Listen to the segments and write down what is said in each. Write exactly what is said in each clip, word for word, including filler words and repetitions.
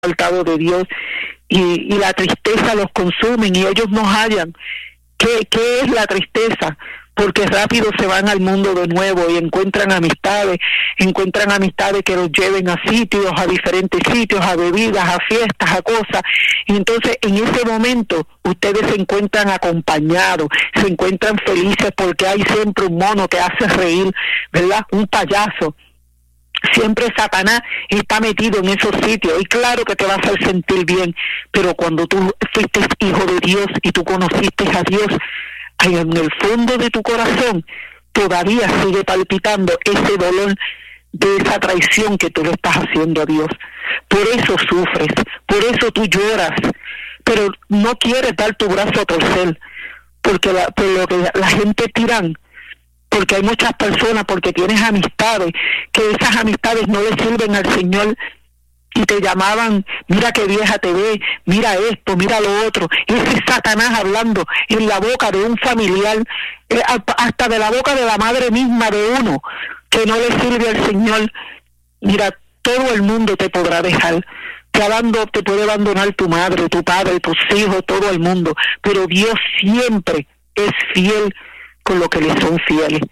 apartado de Dios y, y la tristeza los consume y ellos no hallan qué, qué es la tristeza, porque rápido se van al mundo de nuevo y encuentran amistades, encuentran amistades que los lleven a sitios, a diferentes sitios, a bebidas, a fiestas, a cosas, y entonces en ese momento ustedes se encuentran acompañados, se encuentran felices porque hay siempre un mono que hace reír, ¿verdad? Un payaso. Siempre Satanás está metido en esos sitios y claro que te vas a hacer sentir bien, pero cuando tú fuiste hijo de Dios y tú conociste a Dios, en el fondo de tu corazón todavía sigue palpitando ese dolor de esa traición que tú le estás haciendo a Dios. Por eso sufres, por eso tú lloras, pero no quieres dar tu brazo a torcer, porque la, por lo que la, la gente tiran, porque hay muchas personas, porque tienes amistades, que esas amistades no le sirven al Señor, y te llamaban, mira qué vieja te ve, mira esto, mira lo otro. Ese es Satanás hablando en la boca de un familiar, eh, hasta de la boca de la madre misma de uno, que no le sirve al Señor. Mira, todo el mundo te podrá dejar, te, abando, te puede abandonar tu madre, tu padre, tus hijos, todo el mundo, pero Dios siempre es fiel con lo que le son fieles.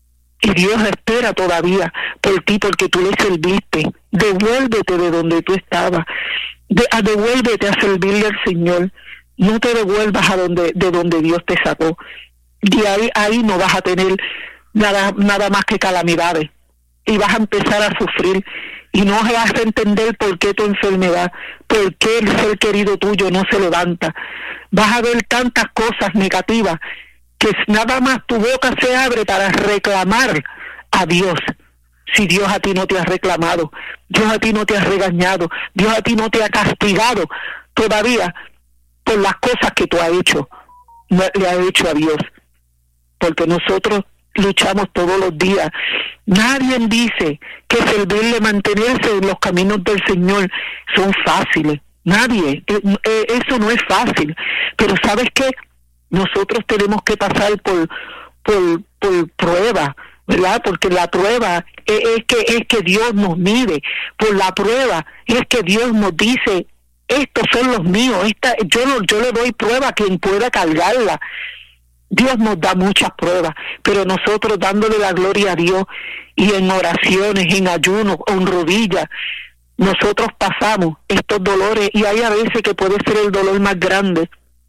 Y Dios espera todavía por ti, porque tú le serviste. Devuélvete de donde tú estabas. De, a, devuélvete a servirle al Señor. No te devuelvas a donde de donde Dios te sacó. De ahí, ahí no vas a tener nada, nada más que calamidades. Y vas a empezar a sufrir. Y no vas a entender por qué tu enfermedad, por qué el ser querido tuyo no se levanta. Vas a ver tantas cosas negativas que nada más tu boca se abre para reclamar a Dios. Si Dios a ti no te ha reclamado, Dios a ti no te ha regañado, Dios a ti no te ha castigado todavía por las cosas que tú has hecho, no le has hecho a Dios. Porque nosotros luchamos todos los días. Nadie dice que servirle, mantenerse en los caminos del Señor son fáciles. Nadie. Eso no es fácil. Pero ¿sabes qué? Nosotros tenemos que pasar por por por prueba, ¿verdad? Porque la prueba es, es que es que Dios nos mide. Por la prueba es que Dios nos dice, estos son los míos, esta, yo no, yo le doy prueba a quien pueda cargarla. Dios nos da muchas pruebas, pero nosotros dándole la gloria a Dios y en oraciones, en ayunos, en rodillas, nosotros pasamos estos dolores y hay a veces que puede ser el dolor más grande.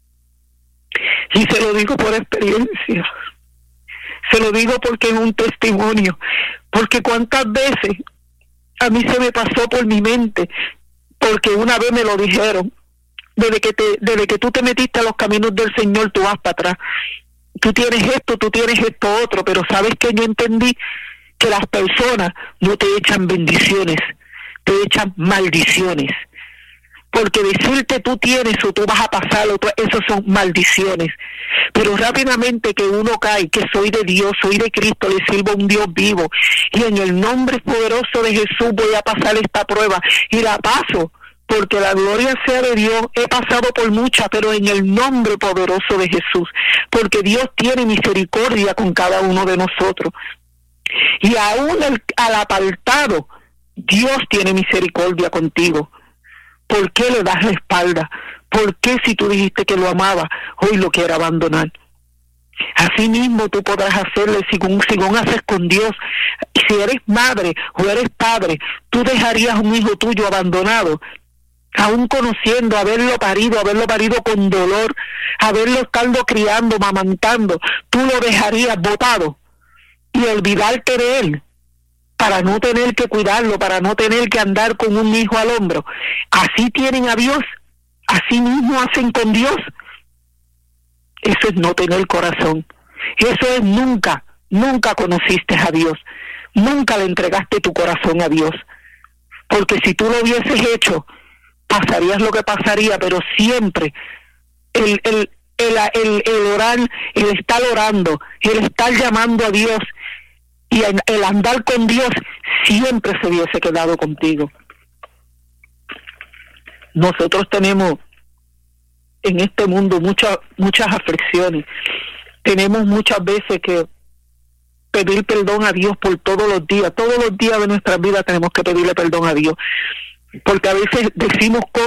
Y se lo digo por experiencia, se lo digo porque es un testimonio, porque cuántas veces a mí se me pasó por mi mente, porque una vez me lo dijeron, desde que te, desde que tú te metiste a los caminos del Señor, tú vas para atrás, tú tienes esto, tú tienes esto otro, pero sabes que yo entendí que las personas no te echan bendiciones, te echan maldiciones. Porque decirte tú tienes o tú vas a pasar, o tú, eso son maldiciones. Pero rápidamente que uno cae, que soy de Dios, soy de Cristo, le sirvo a un Dios vivo. Y en el nombre poderoso de Jesús voy a pasar esta prueba. Y la paso, porque la gloria sea de Dios. He pasado por muchas, pero en el nombre poderoso de Jesús. Porque Dios tiene misericordia con cada uno de nosotros. Y aún el, al apartado, Dios tiene misericordia contigo. ¿Por qué le das la espalda? ¿Por qué si tú dijiste que lo amaba, hoy lo quiere abandonar? Así mismo tú podrás hacerle, según, según haces con Dios. Si eres madre o eres padre, tú dejarías a un hijo tuyo abandonado, aún conociendo, haberlo parido, haberlo parido con dolor, haberlo estado criando, mamantando, tú lo dejarías botado y olvidarte de él, para no tener que cuidarlo, para no tener que andar con un hijo al hombro. Así tienen a Dios, así mismo hacen con Dios. Eso es no tener corazón. Eso es nunca, nunca conociste a Dios. Nunca le entregaste tu corazón a Dios. Porque si tú lo hubieses hecho, pasarías lo que pasaría, pero siempre el, el, el, el, el orar, el estar orando, el estar llamando a Dios, y el andar con Dios siempre se hubiese quedado contigo. Nosotros tenemos en este mundo muchas muchas aflicciones. Tenemos muchas veces que pedir perdón a Dios por todos los días. Todos los días de nuestras vidas tenemos que pedirle perdón a Dios. porque a veces decimos cosas